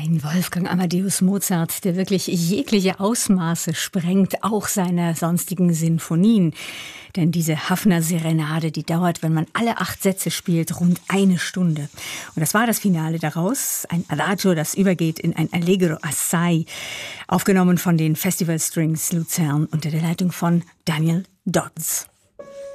Ein Wolfgang Amadeus Mozart, der wirklich jegliche Ausmaße sprengt, auch seine sonstigen Sinfonien. Denn diese Haffner-Serenade, die dauert, wenn man alle 8 Sätze spielt, rund 1 Stunde. Und das war das Finale daraus, ein Adagio, das übergeht in ein Allegro assai, aufgenommen von den Festival Strings Luzern unter der Leitung von Daniel Dodds.